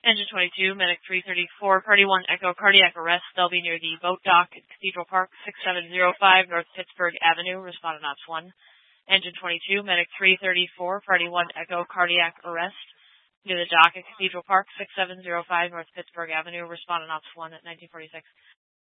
Engine 22, Medic 334, Party 1 Echo, cardiac arrest. They'll be near the boat dock at Cathedral Park, 6705 North Pittsburgh Avenue. Respond on Ops 1. Engine 22, Medic 334, Party 1 Echo, cardiac arrest. Near the dock at Cathedral Park, 6705 North Pittsburgh Avenue. Respond on Ops 1 at 1946.